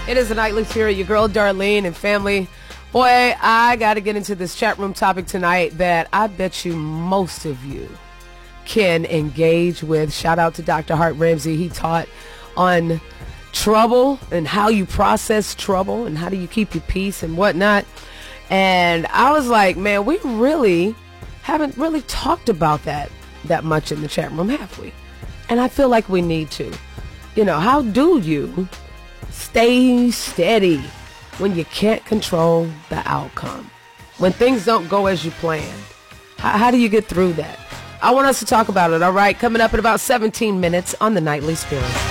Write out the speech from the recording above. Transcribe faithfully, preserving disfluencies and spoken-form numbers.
It is a Nightly Spirit, your girl Darlene and family. Boy, I got to get into this chat room topic tonight that I bet you most of you can engage with. Shout out to Doctor Hart Ramsey. He taught on trouble and how you process trouble and how do you keep your peace and whatnot. And I was like, man, we really haven't really talked about that that much in the chat room, have we? And I feel like we need to. You know, how do you stay steady when you can't control the outcome? When things don't go as you planned? How, how do you get through that? I want us to talk about it, all right? Coming up in about seventeen minutes on the Nightly Spirit.